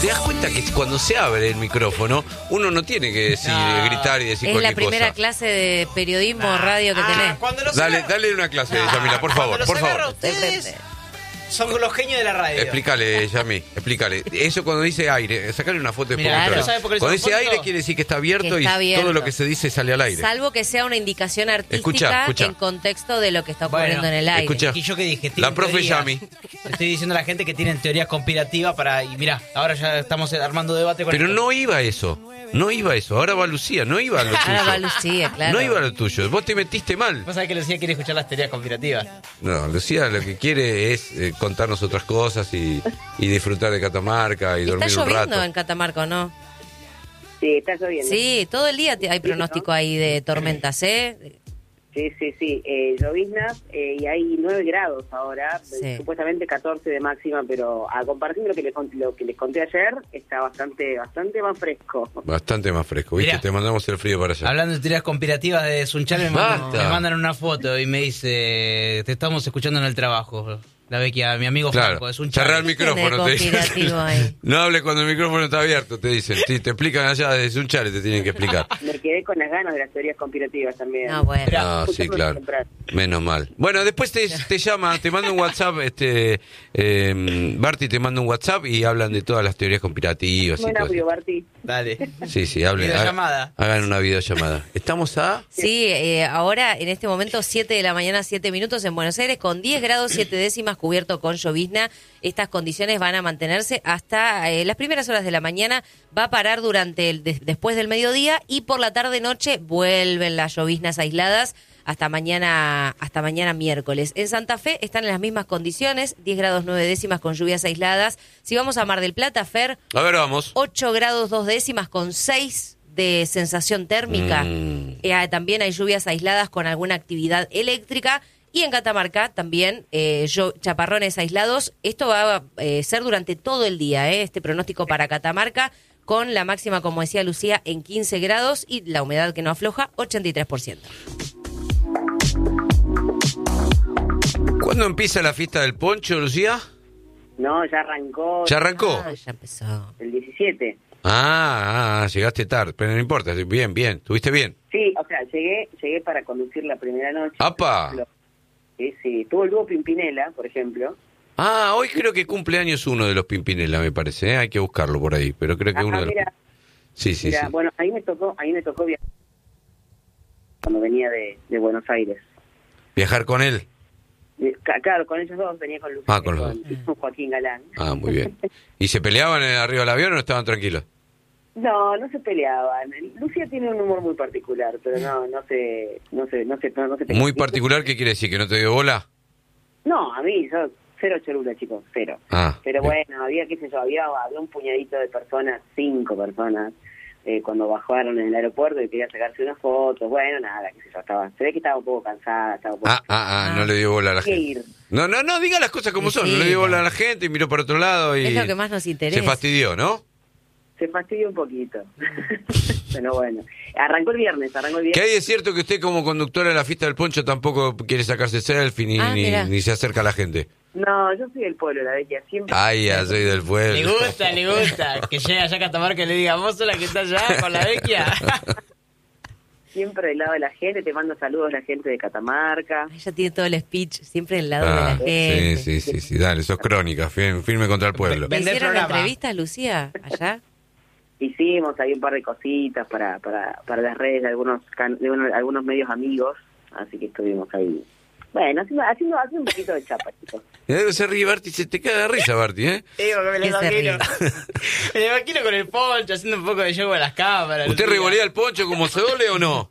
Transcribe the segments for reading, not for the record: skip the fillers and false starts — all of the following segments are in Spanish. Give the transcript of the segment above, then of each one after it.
¿Te das cuenta que cuando se abre el micrófono, uno no tiene que decir, gritar y decir Es cualquier la primera cosa? clase de periodismo radio que tenés. Cuando los Dale una clase, Yamila, por favor, cuando por los agarra favor. ustedes, son los genios de la radio. Explícale, Yami, explícale. Eso cuando dice aire, sacale una foto de Mirá, productora. ¿sabes por qué le Cuando saco dice foto? aire quiere decir que está abierto, Que está y abierto. todo lo que se dice sale al aire. Salvo que sea una indicación artística Escuchá. en contexto de lo que está ocurriendo Bueno, en el aire. escuchá. ¿Y yo qué dije? La Tienen profe teorías. Yami. Le estoy diciendo a la gente que tienen teorías conspirativas para... Y mirá, ahora ya estamos armando debate con Pero esto. no iba eso. No iba eso. Ahora va Lucía, no iba a lo tuyo. Ahora va Lucía, claro. No iba a lo tuyo. Vos te metiste mal. Vos sabés que Lucía quiere escuchar las teorías conspirativas. No, Lucía lo que quiere es contarnos otras cosas y disfrutar de Catamarca y ¿Está dormir un lloviendo rato. en Catamarca o no? Sí, está lloviendo. Sí, todo el día hay pronóstico ahí de tormentas, ¿eh? Sí. Lloviznas y hay 9 grados ahora, Sí. supuestamente 14 de máxima, pero a comparación de lo que les conté ayer, está bastante más fresco. Bastante más fresco, ¿viste? Mirá. Te mandamos el frío para allá. Hablando de teorías conspirativas de Sunchal, Basta. me mandan una foto y me dice, te estamos escuchando en el trabajo. La Vecchia, mi amigo Claro, Franco, es un Sunchal. cerrá el micrófono, te dicen. conspirativo ahí. No hable cuando el micrófono está abierto, te dicen. Sí, te explican allá desde un chale, te tienen que explicar. Me quedé con las ganas de las teorías conspirativas también. Ah, bueno. Ah, sí, claro. Menos mal. Bueno, después te llama, te manda un WhatsApp, Barty te manda un WhatsApp y hablan de todas las teorías conspirativas y Buen todo audio, eso. Barty. Dale. Sí, hablen. Videollamada. Hagan una videollamada. Estamos a... Sí, ahora en este momento 7 de la mañana, 7 minutos en Buenos Aires, con 10 grados 7 décimas, cubierto con llovizna. Estas condiciones van a mantenerse hasta las primeras horas de la mañana. Va a parar durante después del mediodía y por la tarde-noche vuelven las lloviznas aisladas hasta mañana miércoles. En Santa Fe están en las mismas condiciones, 10 grados 9 décimas con lluvias aisladas. Si vamos a Mar del Plata, Fer, A ver, vamos. 8 grados 2 décimas con 6 de sensación térmica. También hay lluvias aisladas con alguna actividad eléctrica. Y en Catamarca también chaparrones aislados. Esto va a ser durante todo el día, este pronóstico para Catamarca, con la máxima, como decía Lucía, en 15 grados y la humedad que no afloja, 83%. ¿Cuándo empieza la fiesta del poncho, Lucía? No, ya arrancó. ¿Ya arrancó? Ah, ya empezó. El 17. Llegaste tarde, pero no importa. Bien, ¿estuviste bien? Sí, o sea, llegué para conducir la primera noche. ¡Apa! Sí. Tuvo el dúo Pimpinela, por ejemplo. Hoy creo que cumple años uno de los Pimpinela, me parece. Hay que buscarlo por ahí, pero creo que uno de los... Mira, Sí. bueno, ahí me tocó viajar cuando venía de Buenos Aires. ¿Viajar con él? Claro, con ellos dos, venía con Lucía, Con los con Joaquín Galán. Muy bien. ¿Y se peleaban arriba del avión o estaban tranquilos? No se peleaban. Lucía tiene un humor muy particular, pero no se Muy particular, ¿qué quiere decir? ¿Que no te dio bola? No, a mí, yo cero cholula, chicos, cero. Pero bien. bueno, había un puñadito de personas, 5 personas, cuando bajaron en el aeropuerto y quería sacarse unas fotos. Bueno, nada, qué sé yo, se ve que estaba un poco cansada, No le dio bola a la ¿Qué gente. ir? No, diga las cosas como son. Sí, No le dio bola a no. la gente y miró para otro lado y... Es lo que más nos interesa. Se fastidió, ¿no? Se fastidió un poquito. Pero bueno, arrancó el viernes. ¿Qué hay de cierto que usted como conductora de la fiesta del poncho tampoco quiere sacarse selfie ni se acerca a la gente? No, yo soy del pueblo, la Vecchia, siempre. Ya soy del pueblo. Le gusta. Que llegue allá a Catamarca y le diga, vos sos la que está allá con la Vecchia. Siempre del lado de la gente, te mando saludos la gente de Catamarca. Ella tiene todo el speech, siempre del lado de la gente. Sí, dale, sos crónica, firme contra el pueblo. ¿Le Vender hicieron programa. entrevistas, Lucía, allá? Hicimos ahí un par de cositas para las redes de algunos medios amigos, así que estuvimos ahí. Bueno, haciendo un poquito de chapa, chicos. Se ríe Barty, se te cae de risa, Barty, ¿eh? Digo que me ¿Qué lo se ríe? imagino. Me lo imagino con el poncho, haciendo un poco de juego a las cámaras. ¿Usted Lucía. revolea el poncho como se dole o no?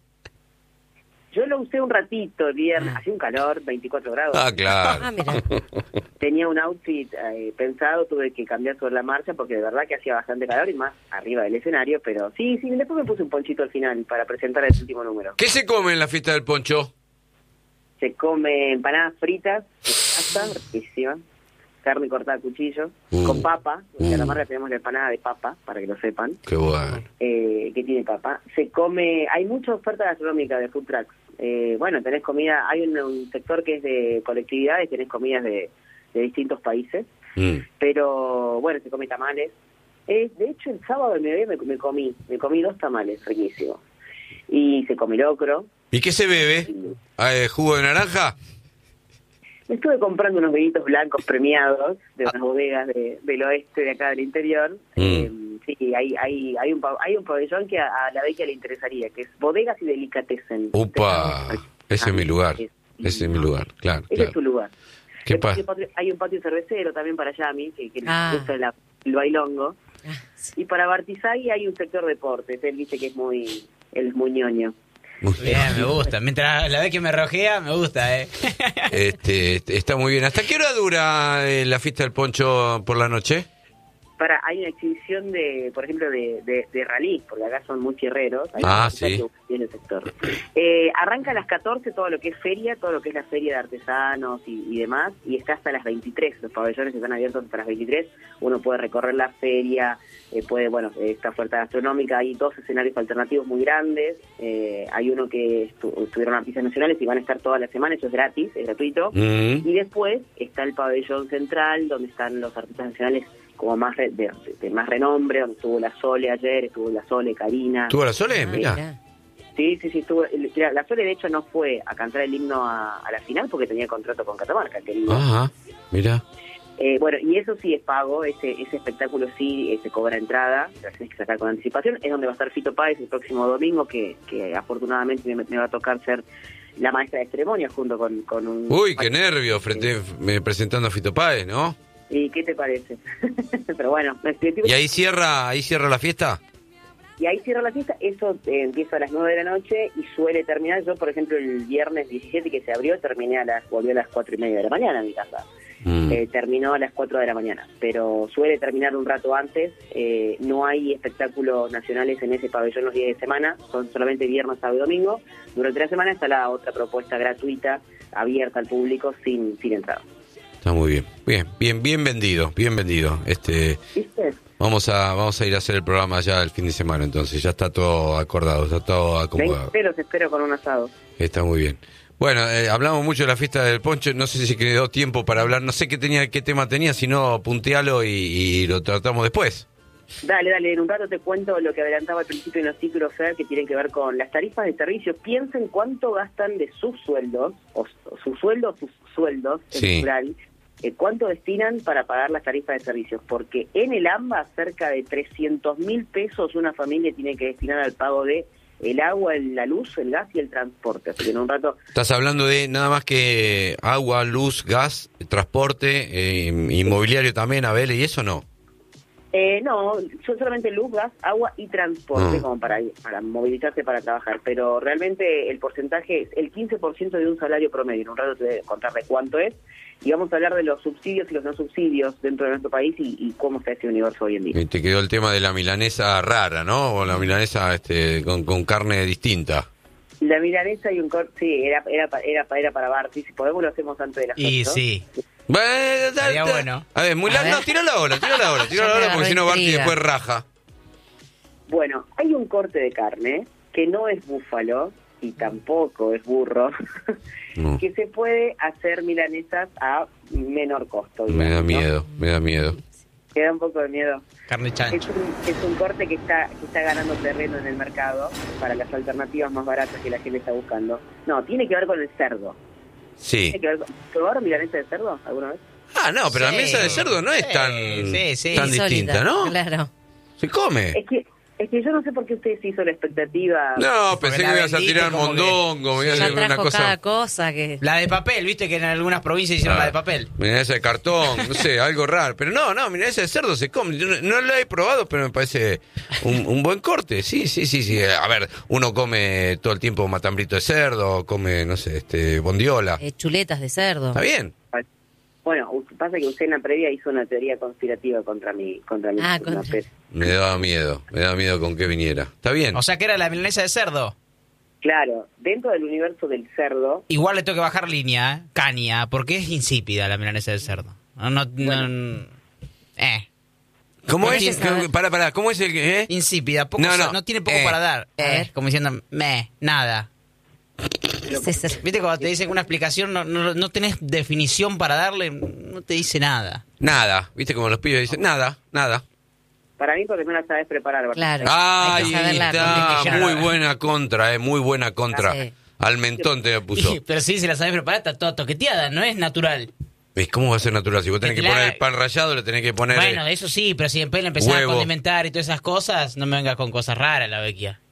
Yo lo usé un ratito el viernes, hacía un calor, 24 grados. Claro. Mira. Tenía un outfit pensado, tuve que cambiar sobre la marcha porque de verdad que hacía bastante calor y más arriba del escenario, pero sí, después me puse un ponchito al final para presentar el último número. ¿Qué se come en la fiesta del poncho? Se come empanadas fritas, pasta, riquísima, carne cortada a cuchillo, con papa, en Catamarca tenemos la empanada de papa, para que lo sepan, Qué bueno. que tiene papa. Se come, hay mucha oferta gastronómica de food trucks. Bueno, tenés comida, hay un sector que es de colectividades, tenés comidas de distintos países, pero bueno, se come tamales, De hecho, el sábado al mediodía me comí 2 tamales, riquísimos. Y se comió locro. ¿Y qué se bebe? ¿Jugo de naranja? Me estuve comprando unos vinitos blancos premiados de unas bodegas del oeste de acá del interior. Sí, hay un pabellón que a la Vecchia le interesaría, que es Bodegas y Delicatessen. ¡Upa! Ese es mi lugar. Ese es mi lugar, claro. Ese es tu lugar. ¿Qué pasa? Hay un patio cervecero también para Yami, que le gusta el bailongo. Y para Bartizagui hay un sector deportes. Él dice que es muy ñoño. Muy bien, me gusta. Mientras la vez que me rojea, me gusta, Está muy bien. ¿Hasta qué hora dura la fiesta del poncho por la noche? Hay una exhibición por ejemplo, de rally, porque acá son muy fierreros. Sí. En el sector. Arranca a las 14 todo lo que es feria, todo lo que es la feria de artesanos y demás, y está hasta las 23. Los pabellones están abiertos hasta las 23. Uno puede recorrer la feria, esta oferta gastronómica. Hay 2 escenarios alternativos muy grandes. Hay uno que estuvieron artistas nacionales y van a estar toda la semana, eso es gratis, es gratuito. Y después está el pabellón central, donde están los artistas nacionales como más de más renombre, donde estuvo la Sole ayer, estuvo la Sole, Karina. ¿Estuvo la Sole? Mira. Sí, estuvo. La Sole, de hecho, no fue a cantar el himno a la final porque tenía contrato con Catamarca. Ajá, mira. Y eso sí es pago, ese espectáculo sí se cobra entrada, la tienes que sacar con anticipación. Es donde va a estar Fito Páez el próximo domingo, que afortunadamente me va a tocar ser la maestra de ceremonia junto con un... Uy, qué nervio, presentando a Fito Páez, ¿no? ¿Y qué te parece? Pero bueno... ¿Y ahí cierra la fiesta? Y ahí cierra la fiesta, eso empieza a las 9 de la noche y suele terminar. Yo, por ejemplo, el viernes 17 que se abrió, volvió a las 4:30 de la mañana a mi casa. Terminó a las 4 de la mañana, pero suele terminar un rato antes. No hay espectáculos nacionales en ese pabellón los días de semana, son solamente viernes, sábado y domingo. Durante la semana está la otra propuesta gratuita, abierta al público, sin entrada. Está muy bien. Bien vendido. ¿Viste? Vamos a ir a hacer el programa ya el fin de semana, entonces ya está todo acordado, está todo acomodado. Te espero con un asado. Está muy bien. Bueno, hablamos mucho de la fiesta del poncho, no sé si quedó tiempo para hablar, no sé qué tema tenía, si no, puntealo y lo tratamos después. Dale, en un rato te cuento lo que adelantaba al principio en los títulos, Fer, que tienen que ver con las tarifas de servicio. Piensen cuánto gastan de sus sueldos, sus sueldos, en plural, cuánto destinan para pagar las tarifas de servicios, porque en el AMBA cerca de 300.000 pesos una familia tiene que destinar al pago de el agua, la luz, el gas y el transporte. Así que en un rato... Estás hablando de nada más que agua, luz, gas, transporte, inmobiliario también, Abel, ¿y eso no? No, solamente luz, gas, agua y transporte, como para movilizarse para trabajar, pero realmente el porcentaje es el 15% de un salario promedio. En un rato te voy a contar de cuánto es, y vamos a hablar de los subsidios y los no subsidios dentro de nuestro país y cómo está ese universo hoy en día. Y te quedó el tema de la milanesa rara, ¿no? O la milanesa con carne distinta. La milanesa y un corte, sí, era para Barty. Si podemos lo hacemos antes de las 8. Y sí. Bueno. A ver, muy largo. No, tíralo ahora, porque si no Barty después raja. Bueno, hay un corte de carne que no es búfalo y tampoco es burro, que se puede hacer milanesas a menor costo. Me da miedo. ¿Te da un poco de miedo? Carne chancho. Es un corte que está ganando terreno en el mercado para las alternativas más baratas que la gente está buscando. No, tiene que ver con el cerdo. Sí. ¿Probaron milanesa de cerdo alguna vez? No, pero la mesa de cerdo no es tan distinta, ¿no? Claro. Se come. Es que yo no sé por qué usted se hizo la expectativa. No, pensé que me ibas a tirar mondongo, me ibas a hacer una cosa. Cada cosa que... La de papel, viste que en algunas provincias hicieron la de papel. Milanesa de cartón, no sé, algo raro. Pero no, milanesa de cerdo se come. Yo no la he probado, pero me parece un buen corte. Sí. A ver, uno come todo el tiempo matambrito de cerdo, come, no sé, bondiola. Chuletas de cerdo. Está bien. Bueno, pasa que usted en la previa hizo una teoría conspirativa contra mí. Me daba miedo con que viniera. Está bien. O sea que era la milanesa de cerdo. Claro, dentro del universo del cerdo... Igual le tengo que bajar línea, caña, porque es insípida la milanesa del cerdo. ¿Cómo es? Para, ¿cómo es el que...? Insípida, no tiene poco para dar. Como diciendo, nada. Viste cuando te dicen una explicación, no tenés definición para darle, no te dice nada. Nada, viste como los pibes dicen, nada. Para mí, porque no la sabes preparar. Claro. Ahí está, muy buena contra, muy buena contra. Sí. Al mentón te la puso. Pero sí, si la sabes preparar, está toda toqueteada, no es natural. ¿Ves cómo va a ser natural? Si vos tenés que poner el pan rallado, le tenés que poner... Bueno, eso sí, pero si después le empezás a condimentar y todas esas cosas, no me vengas con cosas raras, la Vecchia.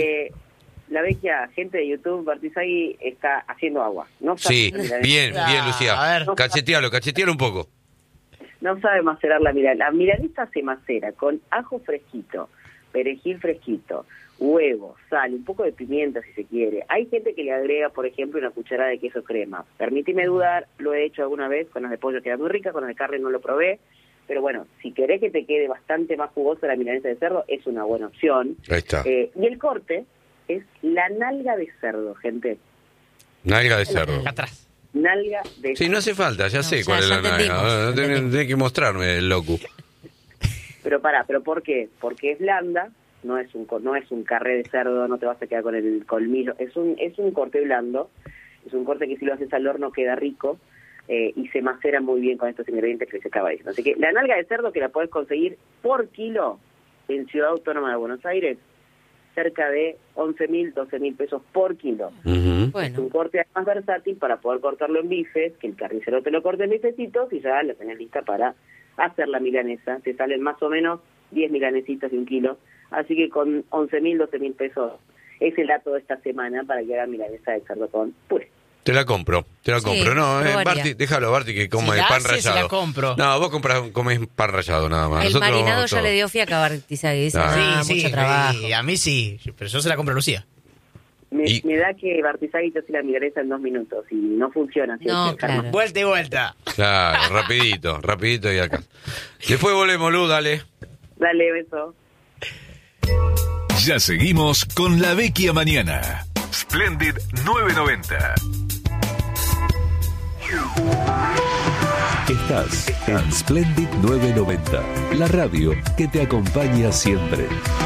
La Vecchia, gente de YouTube, Bartizaghi está haciendo agua. No sabe bien, Lucía. A ver. Cachetealo un poco. No sabe macerar la milanesa. La milanesa se macera con ajo fresquito, perejil fresquito, huevo, sal, un poco de pimienta si se quiere. Hay gente que le agrega, por ejemplo, una cucharada de queso crema. Permíteme dudar, lo he hecho alguna vez, con las de pollo queda muy rica, con las de carne no lo probé. Pero bueno, si querés que te quede bastante más jugosa la milanesa de cerdo, es una buena opción. Ahí está. Y el corte es la nalga de cerdo, gente. Nalga de cerdo. Atrás. Nalga de cerdo. Sí, no hace falta, ya sé cuál es la nalga. No tenés que mostrarme el loco. Pero ¿por qué? Porque es blanda, no es un carré de cerdo, no te vas a quedar con el colmillo. Es un corte blando, es un corte que si lo haces al horno queda rico. Y se macera muy bien con estos ingredientes que les acaba diciendo. Así que la nalga de cerdo que la podés conseguir por kilo en Ciudad Autónoma de Buenos Aires, cerca de 11.000, 12.000 pesos por kilo. Uh-huh. Bueno. Es un corte más versátil para poder cortarlo en bifes, que el carnicero te lo corte en bifecitos y ya la tenés lista para hacer la milanesa. Te salen más o menos 10 milanesitas de un kilo. Así que con 11.000, 12.000 pesos es el dato de esta semana para que hagan milanesa de cerdo con puré. Te la compro. No, Barty, déjalo, Barty, que coma el pan rallado. Se la compro. No, vos comés pan rallado nada más. El Nosotros, marinado ya le dio fiaca a Bartizaghi. Dice, mucho trabajo. Sí, a mí sí, pero yo se la compro a Lucía. Me da que Bartizaghi te hace la milanesa en 2 minutos y no funciona. No, claro. Vuelta y vuelta. Claro, rapidito y acá. Después volvemos, Lu, dale. Dale, beso. Ya seguimos con La Vecchia Mañana. Splendid 990. Estás en Splendid 990, la radio que te acompaña siempre.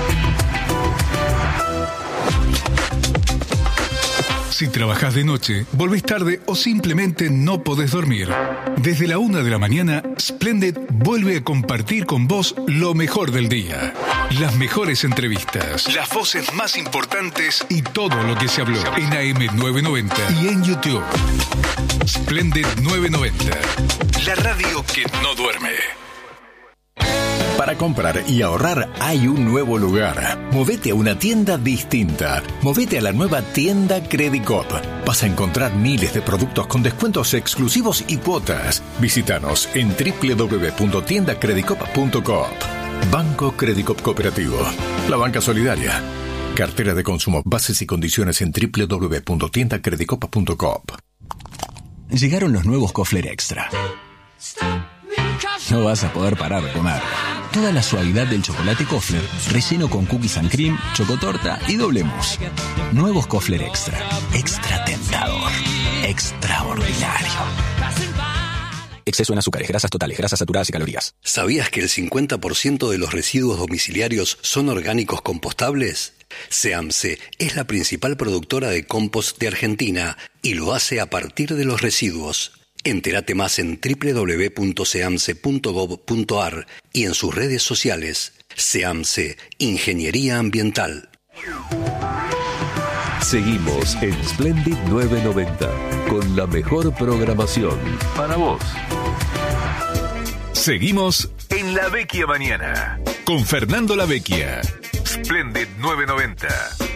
Si trabajás de noche, volvés tarde o simplemente no podés dormir. Desde la 1 de la mañana, Splendid vuelve a compartir con vos lo mejor del día. Las mejores entrevistas, las voces más importantes y todo lo que se habló en AM990 y en YouTube. Splendid 990, la radio que no duerme. Para comprar y ahorrar hay un nuevo lugar. Movete a una tienda distinta. Movete a la nueva tienda Credicop. Vas a encontrar miles de productos con descuentos exclusivos y cuotas. Visítanos en www.tiendacredicop.coop. Banco Credicop Cooperativo. La banca solidaria. Cartera de consumo. Bases y condiciones en www.tiendacredicop.coop. Llegaron los nuevos Kofler Extra. No vas a poder parar de comer. Toda la suavidad del chocolate Kofler, relleno con cookies and cream, chocotorta y doble mousse. Nuevos Kofler Extra. Extra tentador. Extraordinario. Exceso en azúcares, grasas totales, grasas saturadas y calorías. ¿Sabías que el 50% de los residuos domiciliarios son orgánicos compostables? SEAMSE es la principal productora de compost de Argentina y lo hace a partir de los residuos. Entérate más en www.seamse.gov.ar y en sus redes sociales. SEAMSE, Ingeniería Ambiental. Seguimos en Splendid 990 con la mejor programación para vos. Seguimos en La Vecchia Mañana con Fernando La Vecchia. Splendid 990.